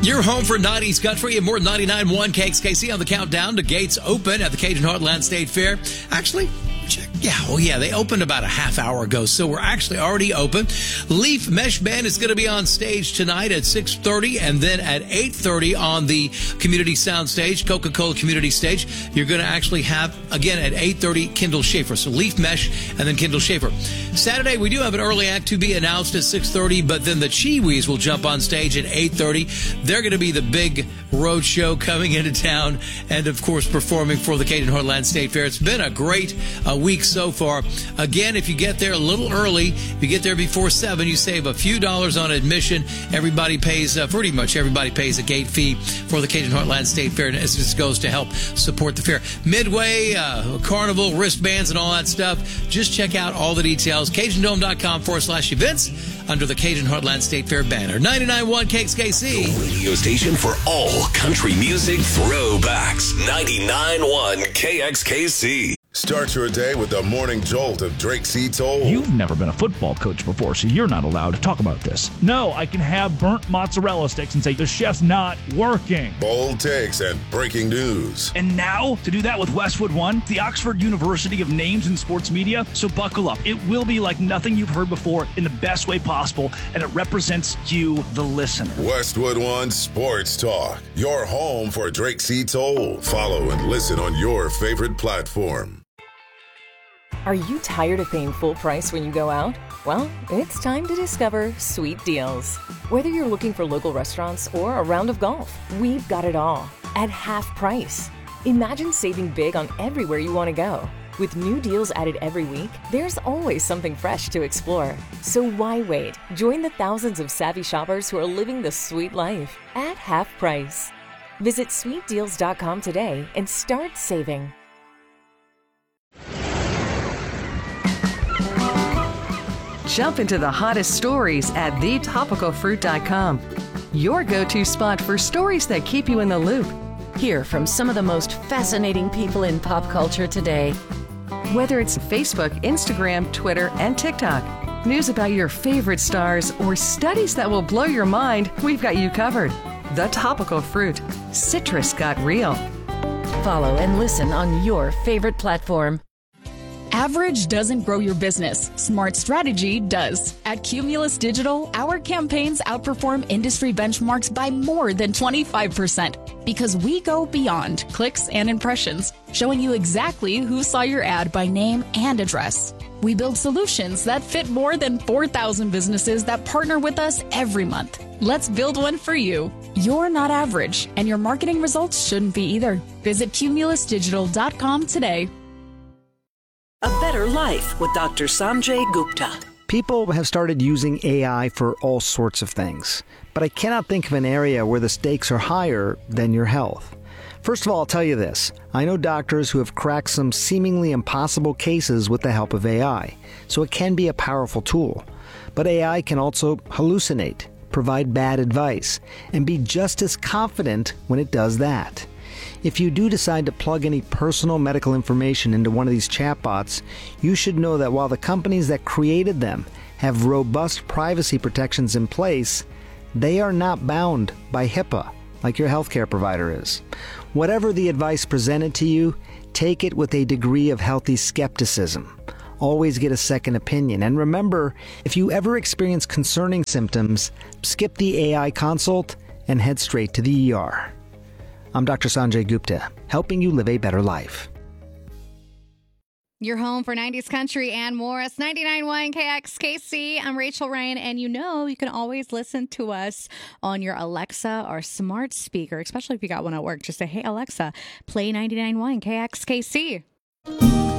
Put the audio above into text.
Your home for 90s country and more 99.1 KXKC on the countdown to gates open at the Cajun Heartland State Fair. Actually, check. Yeah, they opened about a half hour ago, so we're actually already open. Leaf Mesh Band is going to be on stage tonight at 6:30, and then at 8:30 on the Community Sound Stage, Coca-Cola Community Stage. You're going to actually have, again, at 8:30, Kendall Schaefer. So Leaf Mesh and then Kendall Schaefer. Saturday, we do have an early act to be announced at 6:30, but then the Chiwis will jump on stage at 8:30. They're going to be the big road show coming into town and, of course, performing for the Cajun Heartland State Fair. It's been a great week so far. Again, if you get there a little early, if you get there before 7, you save a few dollars on admission. Everybody pays, pretty much everybody pays a gate fee for the Cajun Heartland State Fair, and this just goes to help support the fair. Midway, carnival, wristbands, and all that stuff. Just check out all the details. CajunDome.com/events under the Cajun Heartland State Fair banner. 99.1 KXKC. The radio station for all country music throwbacks. 99.1 KXKC. Start your day with the morning jolt of Drake C. Toll. You've never been a football coach before, so you're not allowed to talk about this. No, I can have burnt mozzarella sticks and say the chef's not working. Bold takes and breaking news. And now, to do that with Westwood One, the Oxford University of Names in Sports Media. So buckle up. It will be like nothing you've heard before in the best way possible, and it represents you, the listener. Westwood One Sports Talk. Your home for Drake C. Toll. Follow and listen on your favorite platform. Are you tired of paying full price when you go out? Well, it's time to discover Sweet Deals. Whether you're looking for local restaurants or a round of golf, we've got it all at half price. Imagine saving big on everywhere you want to go. With new deals added every week, there's always something fresh to explore. So why wait? Join the thousands of savvy shoppers who are living the sweet life at half price. Visit sweetdeals.com today and start saving. Jump into the hottest stories at thetopicalfruit.com. Your go-to spot for stories that keep you in the loop. Hear from some of the most fascinating people in pop culture today. Whether it's Facebook, Instagram, Twitter, and TikTok, news about your favorite stars, or studies that will blow your mind, we've got you covered. The Topical Fruit. Citrus got real. Follow and listen on your favorite platform. Average doesn't grow your business. Smart strategy does. At Cumulus Digital, our campaigns outperform industry benchmarks by more than 25% because we go beyond clicks and impressions, showing you exactly who saw your ad by name and address. We build solutions that fit more than 4,000 businesses that partner with us every month. Let's build one for you. You're not average, and your marketing results shouldn't be either. Visit cumulusdigital.com today. A Better Life with Dr. Sanjay Gupta. People have started using AI for all sorts of things, but I cannot think of an area where the stakes are higher than your health. First of all, I'll tell you this. I know doctors who have cracked some seemingly impossible cases with the help of AI, so it can be a powerful tool. But AI can also hallucinate, provide bad advice, and be just as confident when it does that. If you do decide to plug any personal medical information into one of these chatbots, you should know that while the companies that created them have robust privacy protections in place, they are not bound by HIPAA like your healthcare provider is. Whatever the advice presented to you, take it with a degree of healthy skepticism. Always get a second opinion. And remember, if you ever experience concerning symptoms, skip the AI consult and head straight to the ER. I'm Dr. Sanjay Gupta, helping you live a better life. Your home for 90s country and more. It's 99.1 KXKC. I'm Rachel Ryan, and you can always listen to us on your Alexa or smart speaker, especially if you got one at work. Just say, hey, Alexa, play 99.1 KXKC.